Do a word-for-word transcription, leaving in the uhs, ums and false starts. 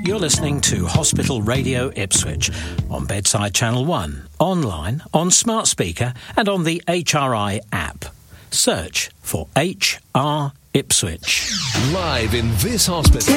You're listening to Hospital Radio Ipswich on Bedside Channel one, online, on smart speaker and on the H R I app. Search for H R Ipswich. Live in this hospital.